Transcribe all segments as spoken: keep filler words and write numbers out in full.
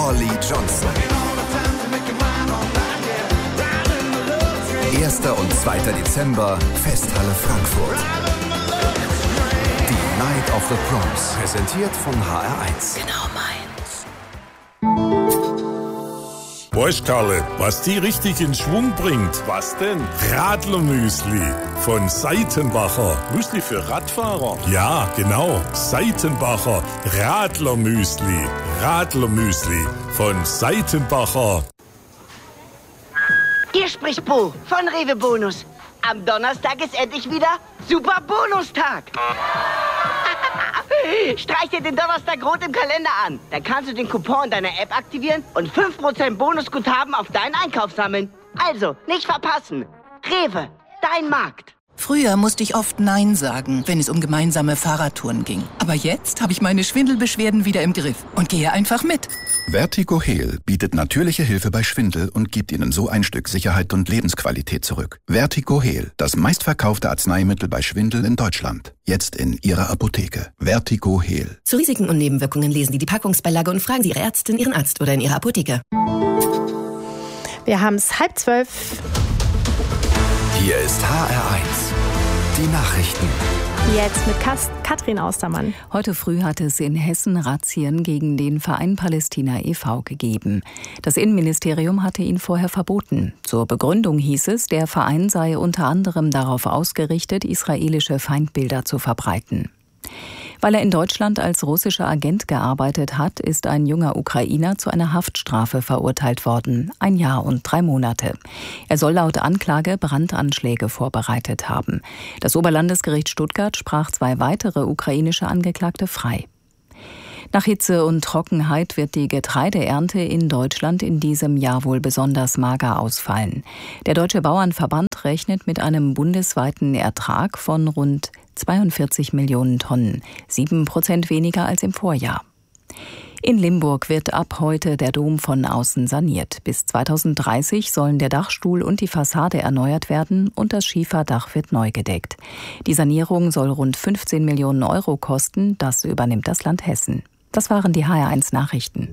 Olli Johnson. erster und zweiter Dezember, Festhalle Frankfurt. Die Night of the Proms, präsentiert von H R eins. Genau meins. Weißt Karle, was die richtig in Schwung bringt? Was denn? Radlermüsli von Seitenbacher. Müsli für Radfahrer? Ja, genau. Seitenbacher Radlermüsli. Radlermüsli von Seitenbacher. Hier spricht Bo von Rewe Bonus. Am Donnerstag ist endlich wieder Super Bonustag. Streich dir den Donnerstag rot im Kalender an. Dann kannst du den Coupon deiner App aktivieren und fünf Prozent Bonusguthaben auf deinen Einkauf sammeln. Also, nicht verpassen. Rewe, dein Markt. Früher musste ich oft Nein sagen, wenn es um gemeinsame Fahrradtouren ging. Aber jetzt habe ich meine Schwindelbeschwerden wieder im Griff und gehe einfach mit. Vertigo Heal bietet natürliche Hilfe bei Schwindel und gibt Ihnen so ein Stück Sicherheit und Lebensqualität zurück. Vertigo Heal, das meistverkaufte Arzneimittel bei Schwindel in Deutschland. Jetzt in Ihrer Apotheke. Vertigo Heal. Zu Risiken und Nebenwirkungen lesen Sie die Packungsbeilage und fragen Sie Ihre Ärztin, Ihren Arzt oder in Ihrer Apotheke. Wir haben es halb zwölf. Hier ist H R eins. Die Nachrichten. Jetzt mit Kas- Katrin Austermann. Heute früh hat es in Hessen Razzien gegen den Verein Palästina e V gegeben. Das Innenministerium hatte ihn vorher verboten. Zur Begründung hieß es, der Verein sei unter anderem darauf ausgerichtet, israelische Feindbilder zu verbreiten. Weil er in Deutschland als russischer Agent gearbeitet hat, ist ein junger Ukrainer zu einer Haftstrafe verurteilt worden. Ein Jahr und drei Monate. Er soll laut Anklage Brandanschläge vorbereitet haben. Das Oberlandesgericht Stuttgart sprach zwei weitere ukrainische Angeklagte frei. Nach Hitze und Trockenheit wird die Getreideernte in Deutschland in diesem Jahr wohl besonders mager ausfallen. Der Deutsche Bauernverband rechnet mit einem bundesweiten Ertrag von rund zweiundvierzig Millionen Tonnen, sieben Prozent weniger als im Vorjahr. In Limburg wird ab heute der Dom von außen saniert. Bis zweitausenddreißig sollen der Dachstuhl und die Fassade erneuert werden und das Schieferdach wird neu gedeckt. Die Sanierung soll rund fünfzehn Millionen Euro kosten, das übernimmt das Land Hessen. Das waren die H R eins Nachrichten.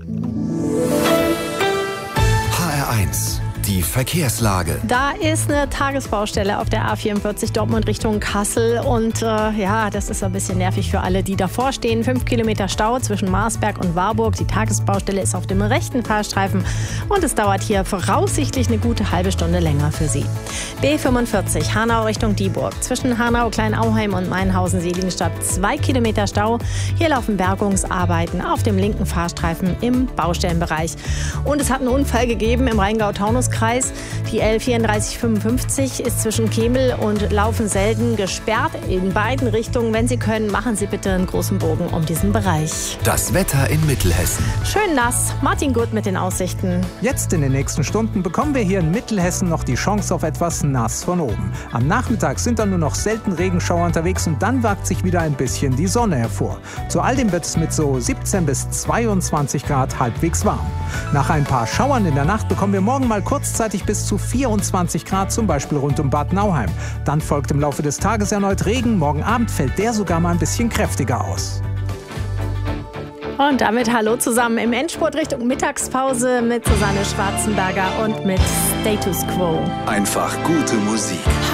H R eins. Die Verkehrslage. Da ist eine Tagesbaustelle auf der A vierundvierzig Dortmund Richtung Kassel und äh, ja, das ist ein bisschen nervig für alle, die davor stehen. Fünf Kilometer Stau zwischen Marsberg und Warburg. Die Tagesbaustelle ist auf dem rechten Fahrstreifen und es dauert hier voraussichtlich eine gute halbe Stunde länger für Sie. B fünfundvierzig Hanau Richtung Dieburg. Zwischen Hanau, Kleinauheim und Mainhausen, Seligenstadt zwei Kilometer Stau. Hier laufen Bergungsarbeiten auf dem linken Fahrstreifen im Baustellenbereich. Und es hat einen Unfall gegeben im Rheingau-Taunus Kreis. Die L vierunddreißig fünfundfünfzig ist zwischen Kemel und Laufen-Selden gesperrt in beiden Richtungen. Wenn Sie können, machen Sie bitte einen großen Bogen um diesen Bereich. Das Wetter in Mittelhessen. Schön nass. Martin Gut mit den Aussichten. Jetzt in den nächsten Stunden bekommen wir hier in Mittelhessen noch die Chance auf etwas nass von oben. Am Nachmittag sind dann nur noch selten Regenschauer unterwegs und dann wagt sich wieder ein bisschen die Sonne hervor. Zu all dem wird es mit so siebzehn bis zweiundzwanzig Grad halbwegs warm. Nach ein paar Schauern in der Nacht bekommen wir morgen mal kurzzeitig bis zu vierundzwanzig Grad, zum Beispiel rund um Bad Nauheim. Dann folgt im Laufe des Tages erneut Regen. Morgen Abend fällt der sogar mal ein bisschen kräftiger aus. Und damit hallo zusammen im Endspurt Richtung Mittagspause mit Susanne Schwarzenberger und mit Status Quo. Einfach gute Musik.